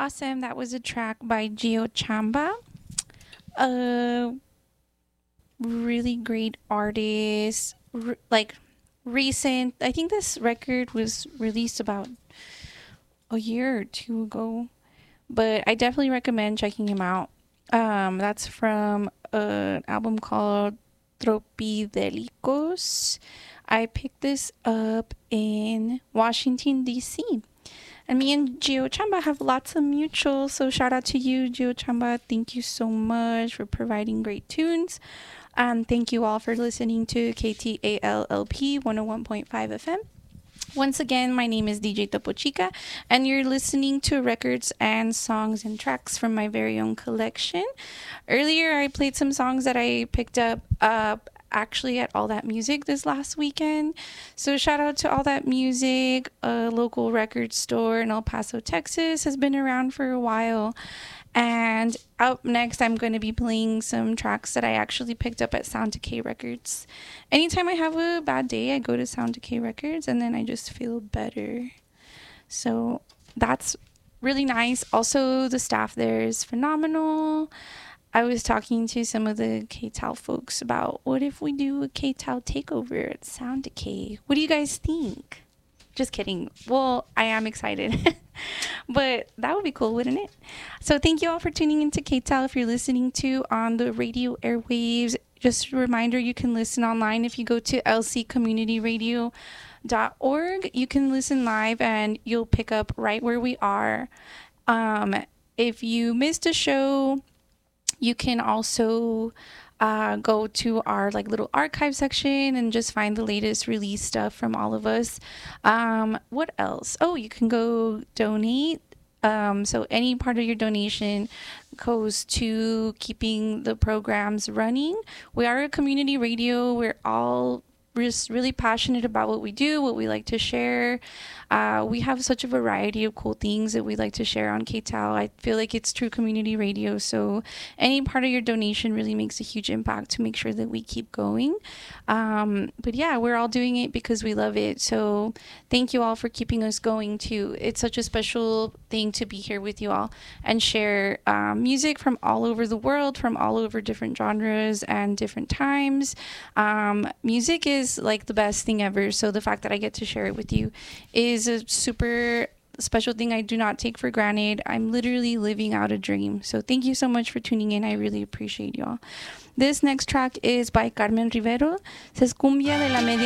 Awesome. That was a track by Gio Chamba. A really great artist. Like recent. I think this record was released about a year or two ago. But I definitely recommend checking him out. That's from an album called Tropidelicos. I picked this up in Washington, D.C. And me and Gio Chamba have lots of mutuals. So shout out to you, Gio Chamba. Thank you so much for providing great tunes. Thank you all for listening to KTALLP 101.5 FM. Once again, my name is DJ Topo Chica, and you're listening to records and songs and tracks from my very own collection. Earlier, I played some songs that I picked up actually at All That Music this last weekend. So shout out to All That Music, a local record store in El Paso, Texas, has been around for a while. And up next, I'm going to be playing some tracks that I actually picked up at Sound Decay Records. Anytime I have a bad day, I go to Sound Decay Records and then I just feel better. So that's really nice. Also, the staff there is phenomenal. I was talking to some of the KTAL folks about what if we do a KTAL takeover at Sound Decay? What do you guys think? Just kidding. Well, I am excited. But that would be cool, wouldn't it? So thank you all for tuning into KTAL. If you're listening to on the radio airwaves, just a reminder, you can listen online. If you go to lccommunityradio.org, you can listen live and you'll pick up right where we are. If you missed a show, you can also go to our like little archive section and just find the latest release stuff from all of us. What else? Oh, you can go donate. So any part of your donation goes to keeping the programs running. We are a community radio. We're all just really passionate about what we do, what we like to share. We have such a variety of cool things that we like to share on KTAL. I feel like it's true community radio. So any part of your donation really makes a huge impact to make sure that we keep going. But yeah, we're all doing it because we love it. So thank you all for keeping us going too. It's such a special thing to be here with you all and share music from all over the world, from all over different genres and different times. Music is like the best thing ever. So the fact that I get to share it with you is a super special thing I do not take for granted. I'm literally living out a dream. So thank you so much for tuning in. I really appreciate y'all. This next track is by Carmen Rivero. Es cumbia de la media.